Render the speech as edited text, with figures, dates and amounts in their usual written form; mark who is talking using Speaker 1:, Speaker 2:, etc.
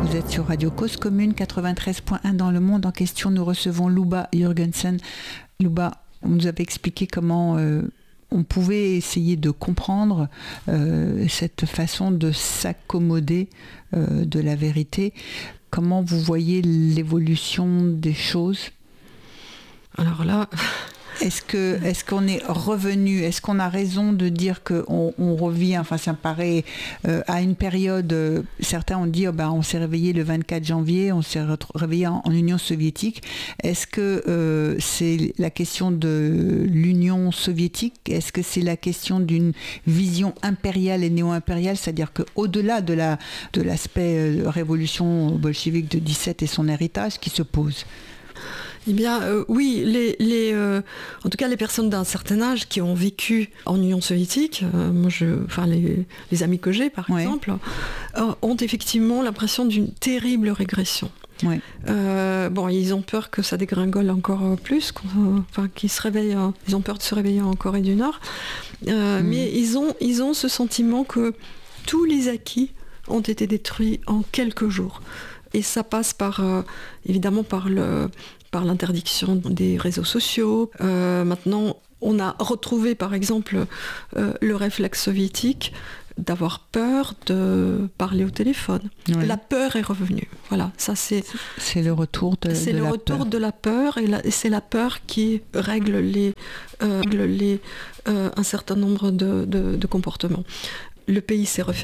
Speaker 1: Vous êtes sur Radio Cause Commune 93.1 dans le monde. En question, nous recevons Luba Jürgensen. Luba, on nous avait expliqué comment on pouvait essayer de comprendre cette façon de s'accommoder de la vérité. Comment vous voyez l'évolution des choses ?
Speaker 2: Alors là...
Speaker 1: Est-ce qu'on est revenu, est-ce qu'on a raison de dire qu'on revient, enfin ça me paraît à une période, certains ont dit on s'est réveillé le 24 janvier, on s'est réveillé en Union soviétique. Est-ce que c'est la question de l'Union soviétique? Est-ce que c'est la question d'une vision impériale et néo-impériale, c'est-à-dire qu'au-delà de l'aspect révolution bolchevique de 17 et son héritage qui se pose?
Speaker 2: Eh bien, oui, en tout cas les personnes d'un certain âge qui ont vécu en Union soviétique, les amis que j'ai par exemple, ont effectivement l'impression d'une terrible régression.
Speaker 1: Ouais.
Speaker 2: Ils ont peur que ça dégringole encore plus, qu'ils se réveillent, ils ont peur de se réveiller en Corée du Nord, mais ils ont ce sentiment que tous les acquis ont été détruits en quelques jours. Et ça passe évidemment par l'interdiction des réseaux sociaux. Maintenant, on a retrouvé par exemple le réflexe soviétique d'avoir peur de parler au téléphone. Oui. La peur est revenue. Voilà, ça c'est
Speaker 1: le retour de
Speaker 2: c'est
Speaker 1: de
Speaker 2: le
Speaker 1: la
Speaker 2: retour
Speaker 1: peur.
Speaker 2: de la peur et c'est la peur qui règle un certain nombre de comportements. Le pays s'est refait